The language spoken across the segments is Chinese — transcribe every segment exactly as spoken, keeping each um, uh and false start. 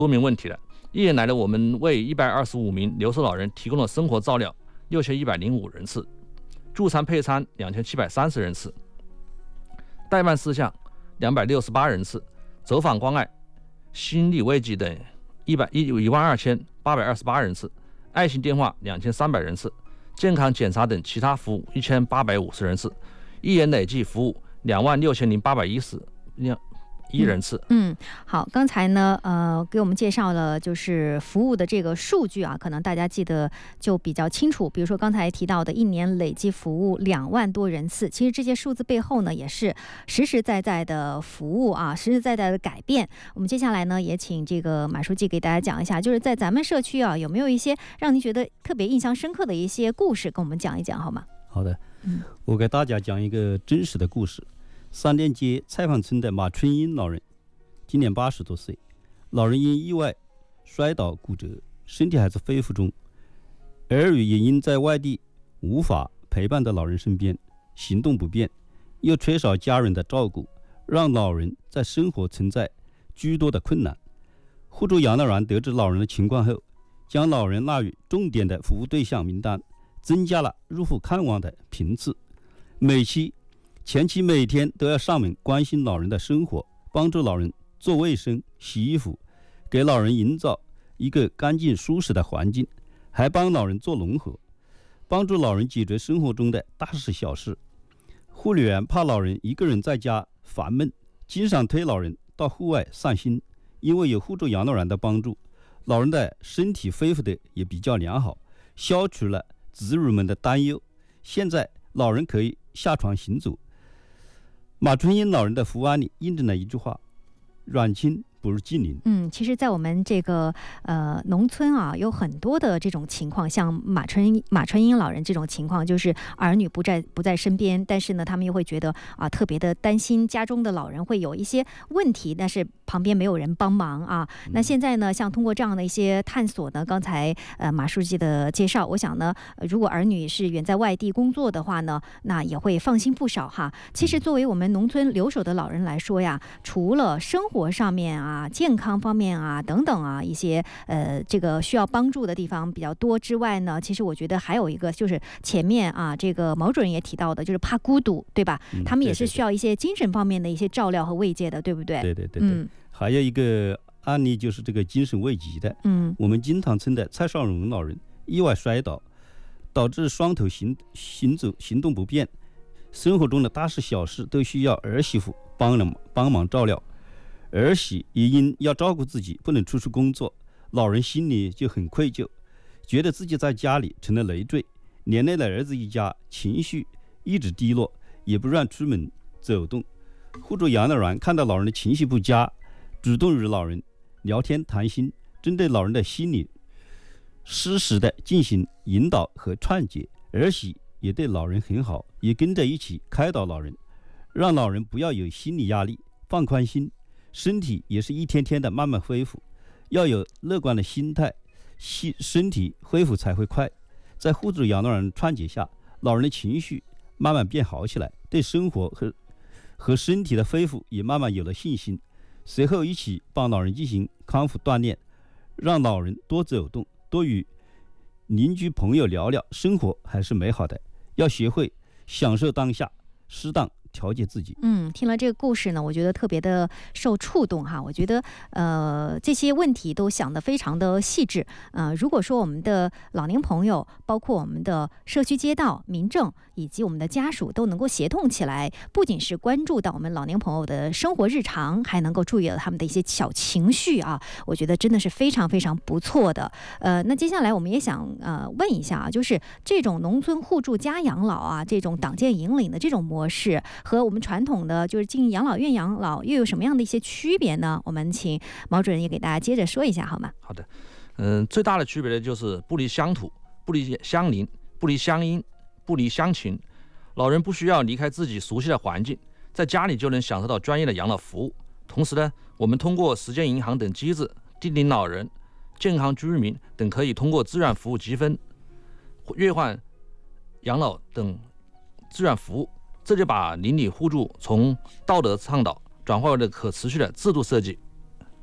多名问题了。一年来呢，我们为一百二十五名留守老人提供了生活照料六千一百零五人次，助餐配餐两千七百三十人次，代办事项两百六十八人次，走访关爱、心理危机等一百一万二千八百二十八人次，爱心电话两千三百人次，健康检查等其他服务一千八百五十人次，一年累计服务两万六千零八百一十一人次。 嗯，好，刚才呢，呃，给我们介绍了就是服务的这个数据啊，可能大家记得就比较清楚。比如说刚才提到的一年累计服务两万多人次，其实这些数字背后呢，也是实实在在的服务啊，实实在在的改变。我们接下来呢，也请这个马书记给大家讲一下，就是在咱们社区啊，有没有一些让您觉得特别印象深刻的一些故事，跟我们讲一讲好吗？ 好的，嗯，我给大家讲一个真实的故事。三店街菜坊村的马春英老人，今年八十多岁，老人因意外摔倒骨折，身体还在恢复中，儿女也因在外地无法陪伴到老人身边，行动不便，又缺少家人的照顾，让老人在生活存在诸多的困难。互助养老院得知老人的情况后，将老人纳入重点的服务对象名单，增加了入户看望的频次，每期前期每天都要上门关心老人的生活，帮助老人做卫生、洗衣服，给老人营造一个干净舒适的环境，还帮老人做农活，帮助老人解决生活中的大事小事。护理员怕老人一个人在家烦闷，经常推老人到户外散心，因为有互助养老院的帮助，老人的身体恢复的也比较良好，消除了子女们的担忧。现在老人可以下床行走。马春英老人的服务案例印证了一句话：远亲不如近邻。 嗯，其实在我们这个呃农村啊，有很多的这种情况，像马春马春英老人这种情况，就是儿女不在不在身边，但是呢，他们又会觉得啊特别的担心家中的老人会有一些问题，但是旁边没有人帮忙啊。那现在呢，像通过这样的一些探索呢，刚才呃马书记的介绍，我想呢，如果儿女是远在外地工作的话呢，那也会放心不少哈。其实作为我们农村留守的老人来说呀，除了生活上面啊。啊，健康方面啊，等等啊，一些呃，这个需要帮助的地方比较多之外呢，其实我觉得还有一个就是前面啊，这个毛主任也提到的，就是怕孤独，对吧？嗯、他们也是需要一些精神方面的一些照料和慰藉的，对不对？ 对对对对。嗯、还有一个案例就是这个精神危急的， 嗯， 我们金塘村的蔡少荣老人意外摔倒，导致双头行行走行动不便，生活中的大事小事都需要儿媳妇帮了帮忙照料。儿媳也因要照顾自己不能出去工作，老人心里就很愧疚，觉得自己在家里成了累赘，连累了儿子一家，情绪一直低落，也不让出门走动。互助养老院看到老人的情绪不佳，主动与老人聊天谈心，针对老人的心理适时的进行引导和劝解。儿媳也对老人很好，也跟着一起开导老人，让老人不要有心理压力，放宽心，身体也是一天天的慢慢恢复，要有乐观的心态，身体恢复才会快。在互助养老人劝解下，老人的情绪慢慢变好起来，对生活和和身体的恢复也慢慢有了信心。随后一起帮老人进行康复锻炼，让老人多走动，多与邻居朋友聊聊，生活还是美好的。要学会享受当下，适当调节自己。 嗯，听了这个故事呢，我觉得特别的受触动哈。我觉得呃这些问题都想得非常的细致。呃，如果说我们的老年朋友，包括我们的社区街道、民政以及我们的家属都能够协同起来，不仅是关注到我们老年朋友的生活日常，还能够注意到他们的一些小情绪啊，我觉得真的是非常非常不错的。呃，那接下来我们也想呃问一下啊，就是这种农村互助家养老啊，这种党建引领的这种模式，和我们传统的就是进养老院养老又有什么样的一些区别呢？我们请毛主任也给大家接着说一下好吗？ 好的，嗯，最大的区别呢就是不离乡土，不离乡邻，不离乡音，不离乡情。老人不需要离开自己熟悉的环境，在家里就能享受到专业的养老服务。同时呢，我们通过时间银行等机制，低龄老人、健康居民等可以通过志愿服务积分、月换养老等志愿服务。这就把邻里互助从道德倡导转化为了可持续的制度设计。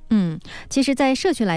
嗯，其实，在社区来